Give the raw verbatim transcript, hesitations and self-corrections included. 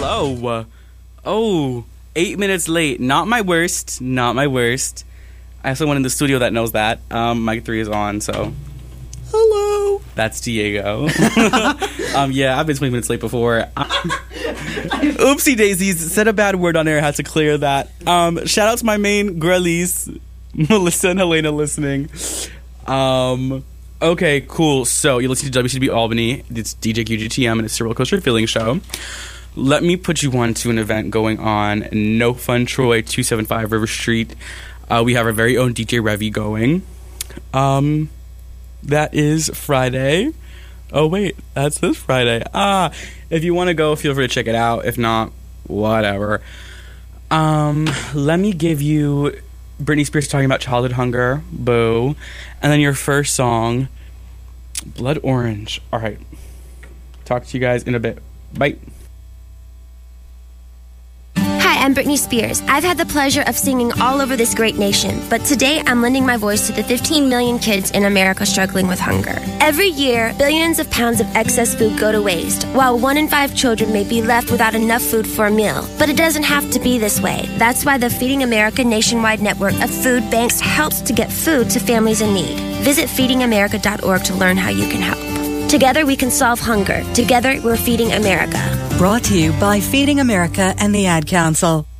Hello. Oh, eight minutes late. Not my worst. Not my worst. I have someone in the studio that knows that. Um, mic three is on, so. Hello. That's Diego. um, yeah, I've been twenty minutes late before. Oopsie daisies. Said a bad word on air. Had to clear that. Um, shout out to my main girlies, Melissa and Helena, listening. Um, okay, cool. So you're listening to W C B Albany. It's D J Q G T M and it's a Roller Coaster Feeling Show. Let me put you on to an event going on. No Fun Troy, two seventy-five River Street. Uh, we have our very own D J Revy going. Um, that is Friday. Oh, wait, that's this Friday. Ah, if you want to go, feel free to check it out. If not, whatever. Um, let me give you Britney Spears talking about childhood hunger. Boo. And then your first song, Blood Orange. All right. Talk to you guys in a bit. Bye. Hi, I'm Britney Spears. I've had the pleasure of singing all over this great nation, but today I'm lending my voice to the fifteen million kids in America struggling with hunger. Every year, billions of pounds of excess food go to waste, while one in five children may be left without enough food for a meal. But it doesn't have to be this way. That's why the Feeding America nationwide network of food banks helps to get food to families in need. Visit feeding america dot org to learn how you can help. Together we can solve hunger. Together we're feeding America. Brought to you by Feeding America and the Ad Council.